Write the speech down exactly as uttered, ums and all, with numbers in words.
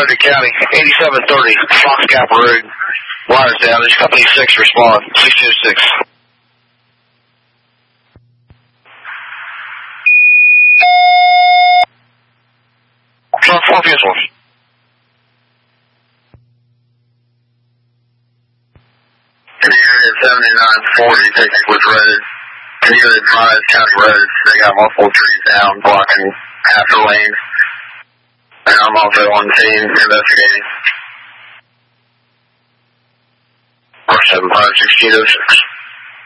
Frederick County, eighty-seven thirty, Fox Gap Road. Wires down. This Company six respond. six two six. John four P S one. Area seventy-nine forty, Texas Road. Can you advise County Roads? They got multiple trees down, blocking half the lane. And I'm also on scene investigating. four seven five, six two oh six.